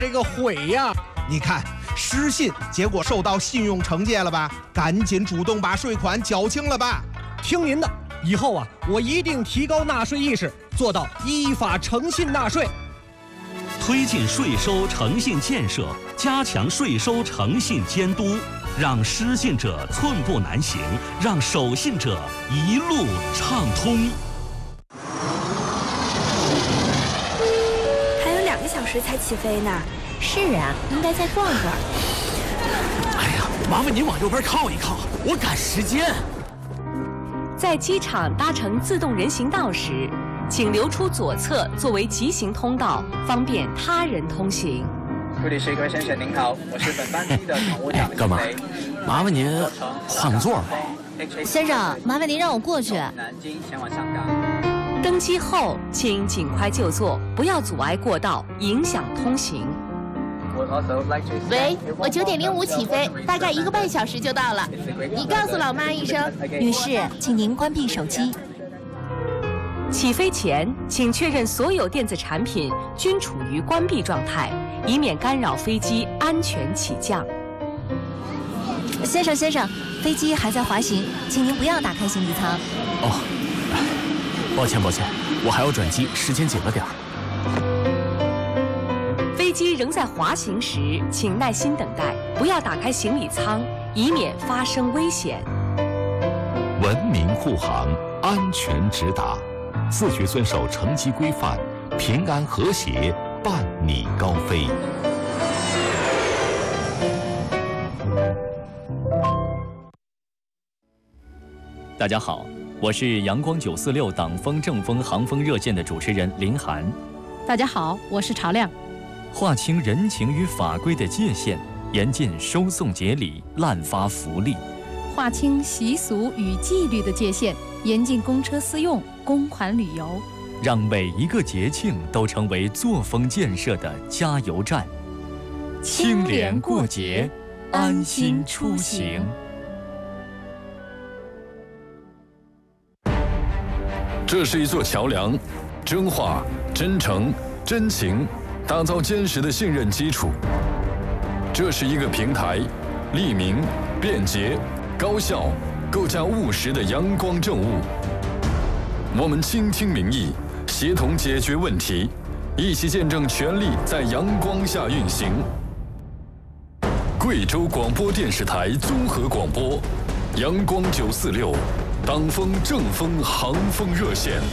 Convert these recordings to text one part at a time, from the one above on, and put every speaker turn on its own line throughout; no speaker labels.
这个悔呀！你看失信，结果受到信用惩戒了吧？赶紧主动把税款缴清了吧！
听您的，以后啊，我一定提高纳税意识，做到依法诚信纳税。
推进税收诚信建设，加强税收诚信监督，让失信者寸步难行，让守信者一路畅通。
还有2个小时才起飞呢。
是啊，应该再逛逛。
哎呀，麻烦您往右边靠一靠，我赶时间。
在机场搭乘自动人行道时，请留出左侧作为急行通道，方便他人通行。
各位先生您好，我是本班机的乘务长。
干嘛？麻烦您换个座吧。
先生，麻烦您让我过去。
南京前往香港。
登机后，请尽快就座，不要阻碍过道，影响通行。
喂，我9点05起飞，大概1个半小时就到了。你告诉老妈一声。女士，请您关闭手机。
起飞前，请确认所有电子产品均处于关闭状态，以免干扰飞机安全起降。
先生，飞机还在滑行，请您不要打开行李舱。
哦，抱歉，我还要转机，时间紧了点儿。
飞机仍在滑行时，请耐心等待，不要打开行李舱，以免发生危险。
文明护航，安全直达，自觉遵守乘机规范，平安和谐，伴你高飞。
大家好，我是阳光946党风正风航风热线的主持人林涵。
大家好，我是曹亮。
划清人情与法规的界限，严禁收送节礼、滥发福利；
划清习俗与纪律的界限，严禁公车私用、公款旅游，
让每一个节庆都成为作风建设的加油站。清廉过节，安心出行。
这是一座桥梁，真话、真诚、真情，打造坚实的信任基础。这是一个平台，利民、便捷、高效，构架务实的阳光政务。我们倾听民意，协同解决问题，一起见证权力在阳光下运行。贵州广播电视台综合广播，阳光946。党风正风航风热线。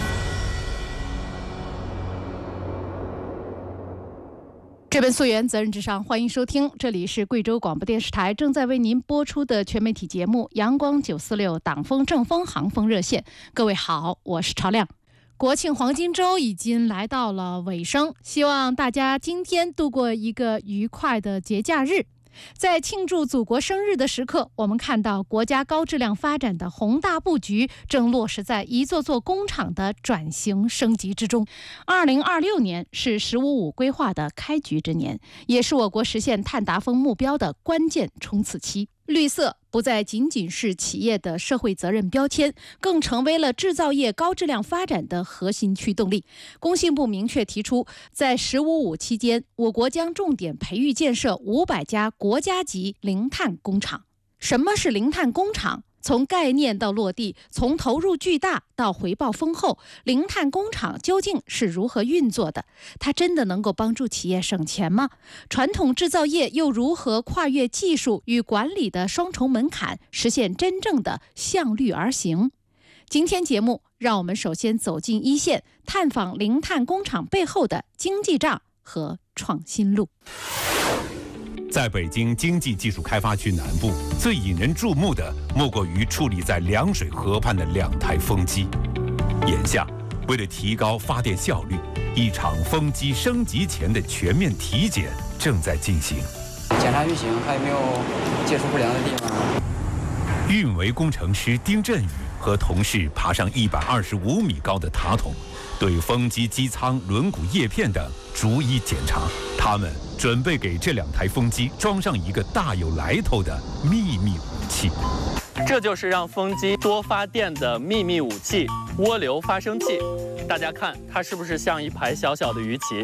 这本溯源，责任至上，欢迎收听，这里是贵州广播电视台正在为您播出的全媒体节目《阳光946党风正风航风热线》。各位好，我是曹亮。国庆黄金周已经来到了尾声，希望大家今天度过一个愉快的节假日。在庆祝祖国生日的时刻，我们看到国家高质量发展的宏大布局正落实在一座座工厂的转型升级之中。2026年是“十五五”规划的开局之年，也是我国实现碳达峰目标的关键冲刺期。绿色不再仅仅是企业的社会责任标签，更成为了制造业高质量发展的核心驱动力。工信部明确提出，在“十五五”期间，我国将重点培育建设500家国家级零碳工厂。什么是零碳工厂？从概念到落地，从投入巨大到回报丰厚，零碳工厂究竟是如何运作的？它真的能够帮助企业省钱吗？传统制造业又如何跨越技术与管理的双重门槛，实现真正的向绿而行？今天节目，让我们首先走进一线，探访零碳工厂背后的经济账和创新路。
在北京经济技术开发区南部，最引人注目的莫过于矗立在凉水河畔的2台风机。眼下，为了提高发电效率，一场风机升级前的全面体检正在进行。
检查运行还有没有接触不良的地方？
运维工程师丁振宇和同事爬上125米高的塔筒，对风机机舱、轮毂、叶片等逐一检查。他们准备给这2台风机装上一个大有来头的秘密武器。
这就是让风机多发电的秘密武器——涡流发生器。大家看，它是不是像一排小小的鱼鳍？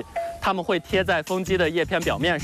它们会贴在风机的叶片表面上。